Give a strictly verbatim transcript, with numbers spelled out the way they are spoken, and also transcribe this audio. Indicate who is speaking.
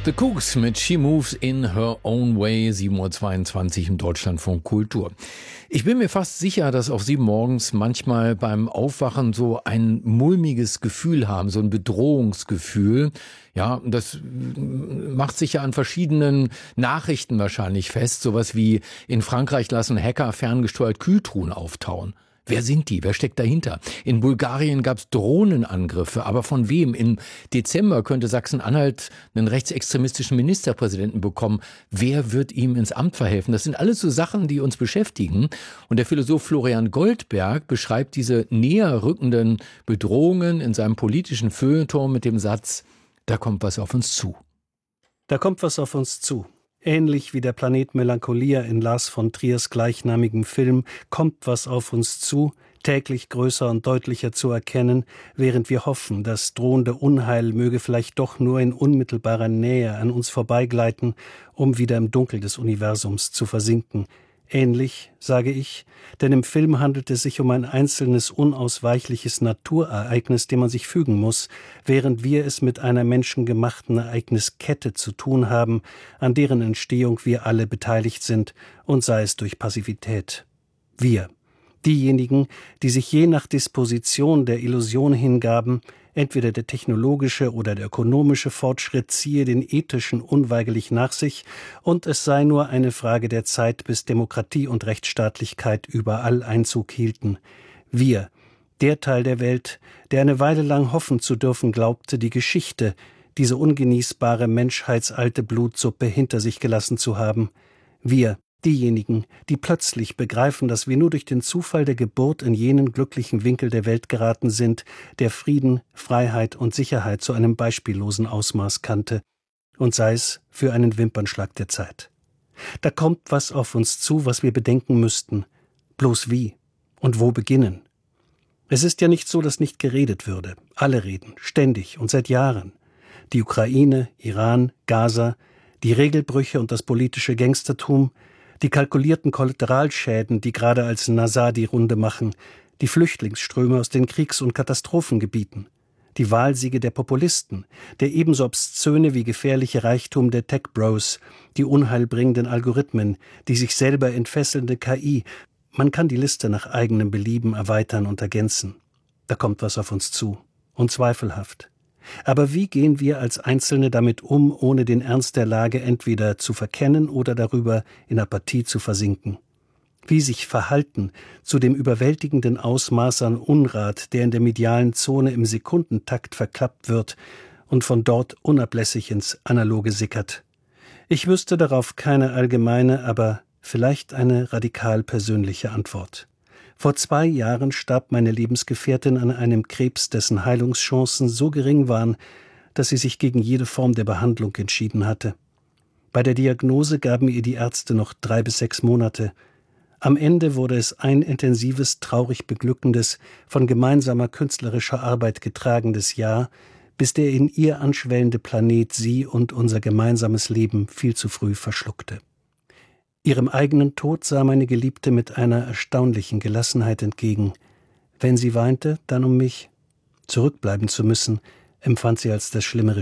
Speaker 1: The Kooks mit She Moves in Her Own Way, sieben Uhr zweiundzwanzig im Deutschlandfunk Kultur. Ich bin mir fast sicher, dass auch Sie morgens manchmal beim Aufwachen so ein mulmiges Gefühl haben, so ein Bedrohungsgefühl. Ja, das macht sich ja an verschiedenen Nachrichten wahrscheinlich fest. Sowas wie in Frankreich lassen Hacker ferngesteuert Kühltruhen auftauen. Wer sind die? Wer steckt dahinter? In Bulgarien gab es Drohnenangriffe. Aber von wem? Im Dezember könnte Sachsen-Anhalt einen rechtsextremistischen Ministerpräsidenten bekommen. Wer wird ihm ins Amt verhelfen? Das sind alles so Sachen, die uns beschäftigen. Und der Philosoph Florian Goldberg beschreibt diese näher rückenden Bedrohungen in seinem politischen Feuilleton mit dem Satz: Da kommt was auf uns zu.
Speaker 2: Da kommt was auf uns zu. Ähnlich wie der Planet Melancholia in Lars von Triers gleichnamigem Film kommt was auf uns zu, täglich größer und deutlicher zu erkennen, während wir hoffen, das drohende Unheil möge vielleicht doch nur in unmittelbarer Nähe an uns vorbeigleiten, um wieder im Dunkel des Universums zu versinken. Ähnlich, sage ich, denn im Film handelt es sich um ein einzelnes, unausweichliches Naturereignis, dem man sich fügen muss, während wir es mit einer menschengemachten Ereigniskette zu tun haben, an deren Entstehung wir alle beteiligt sind, und sei es durch Passivität. Wir, diejenigen, die sich je nach Disposition der Illusion hingaben, entweder der technologische oder der ökonomische Fortschritt ziehe den ethischen unweigerlich nach sich, und es sei nur eine Frage der Zeit, bis Demokratie und Rechtsstaatlichkeit überall Einzug hielten. Wir, der Teil der Welt, der eine Weile lang hoffen zu dürfen glaubte, die Geschichte, diese ungenießbare menschheitsalte Blutsuppe hinter sich gelassen zu haben. Wir, diejenigen, die plötzlich begreifen, dass wir nur durch den Zufall der Geburt in jenen glücklichen Winkel der Welt geraten sind, der Frieden, Freiheit und Sicherheit zu einem beispiellosen Ausmaß kannte, und sei es für einen Wimpernschlag der Zeit. Da kommt was auf uns zu, was wir bedenken müssten. Bloß wie und wo beginnen? Es ist ja nicht so, dass nicht geredet würde. Alle reden, ständig und seit Jahren. Die Ukraine, Iran, Gaza, die Regelbrüche und das politische Gangstertum, die kalkulierten Kollateralschäden, die gerade als Nasar die Runde machen, die Flüchtlingsströme aus den Kriegs- und Katastrophengebieten, die Wahlsiege der Populisten, der ebenso obszöne wie gefährliche Reichtum der Tech-Bros, die unheilbringenden Algorithmen, die sich selber entfesselnde K I. Man kann die Liste nach eigenem Belieben erweitern und ergänzen. Da kommt was auf uns zu. Unzweifelhaft. Aber wie gehen wir als Einzelne damit um, ohne den Ernst der Lage entweder zu verkennen oder darüber in Apathie zu versinken? Wie sich verhalten zu dem überwältigenden Ausmaß an Unrat, der in der medialen Zone im Sekundentakt verklappt wird und von dort unablässig ins Analoge sickert? Ich wüsste darauf keine allgemeine, aber vielleicht eine radikal persönliche Antwort. Vor zwei Jahren starb meine Lebensgefährtin an einem Krebs, dessen Heilungschancen so gering waren, dass sie sich gegen jede Form der Behandlung entschieden hatte. Bei der Diagnose gaben ihr die Ärzte noch drei bis sechs Monate. Am Ende wurde es ein intensives, traurig beglückendes, von gemeinsamer künstlerischer Arbeit getragenes Jahr, bis der in ihr anschwellende Planet sie und unser gemeinsames Leben viel zu früh verschluckte. Ihrem eigenen Tod sah meine Geliebte mit einer erstaunlichen Gelassenheit entgegen. Wenn sie weinte, dann um mich. Zurückbleiben zu müssen, empfand sie als das schlimmere